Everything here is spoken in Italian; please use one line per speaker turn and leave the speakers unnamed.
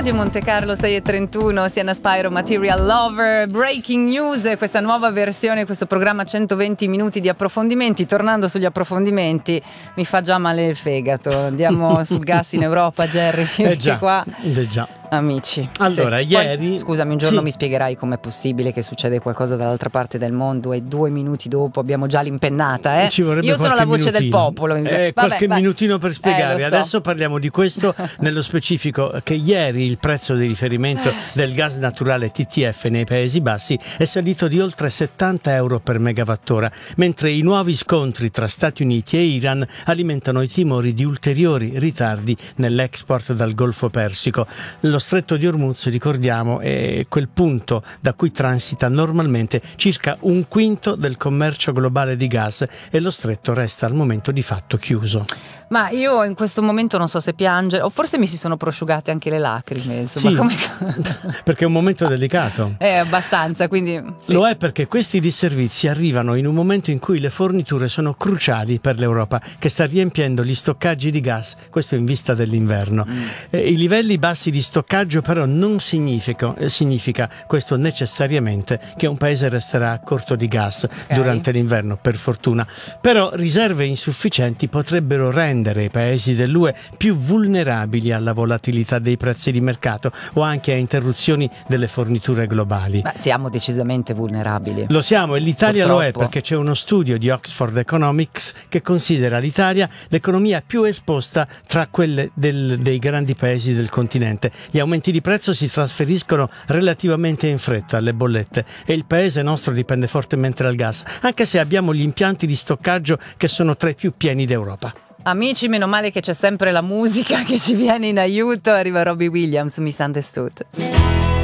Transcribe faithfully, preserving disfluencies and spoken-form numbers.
Radio Monte Carlo sei e trentuno, Siena Spyro, Material Lover, Breaking News, questa nuova versione, questo programma centoventi minuti di approfondimenti. Tornando sugli approfondimenti, mi fa già male il fegato. Andiamo sul gas in Europa, Gerry.
Eh già,
qua,
eh già.
Amici.
Allora,
sì.
ieri...
Poi, scusami, un giorno
sì.
mi spiegherai com'è possibile che succede qualcosa dall'altra parte del mondo e due minuti dopo abbiamo già l'impennata, eh?
Ci vorrebbe
Io sono la voce
minutino.
del popolo.
Eh,
Vabbè,
qualche
vai.
minutino per spiegare.
Eh, so.
Adesso parliamo di questo nello specifico, che ieri il prezzo di riferimento del gas naturale T T F nei Paesi Bassi è salito di oltre settanta euro per megawattora, mentre i nuovi scontri tra Stati Uniti e Iran alimentano i timori di ulteriori ritardi nell'export dal Golfo Persico. Lo stretto di Hormuz, ricordiamo, è quel punto da cui transita normalmente circa un quinto del commercio globale di gas e lo stretto resta al momento di fatto chiuso.
Ma io in questo momento non so se piangere o forse mi si sono prosciugate anche le lacrime, insomma.
Sì,
come...
perché è un momento delicato.
È abbastanza, quindi sì.
Lo è perché questi disservizi arrivano in un momento in cui le forniture sono cruciali per l'Europa, che sta riempiendo gli stoccaggi di gas, questo in vista dell'inverno. Mm. Eh, I livelli bassi di stoccaggio però non significa, eh, significa questo necessariamente che un paese resterà a corto di gas okay. durante l'inverno, per fortuna. Però riserve insufficienti potrebbero rendere i paesi dell'U E più vulnerabili alla volatilità dei prezzi di mercato o anche a interruzioni delle forniture globali.
Ma siamo decisamente vulnerabili.
Lo siamo, e l'Italia
Purtroppo.
Lo è, perché c'è uno studio di Oxford Economics che considera l'Italia l'economia più esposta tra quelle del, dei grandi paesi del continente. Gli aumenti di prezzo si trasferiscono relativamente in fretta alle bollette e il paese nostro dipende fortemente dal gas, anche se abbiamo gli impianti di stoccaggio che sono tra i più pieni d'Europa.
Amici, meno male che c'è sempre la musica che ci viene in aiuto. Arriva Robbie Williams, Misunderstood.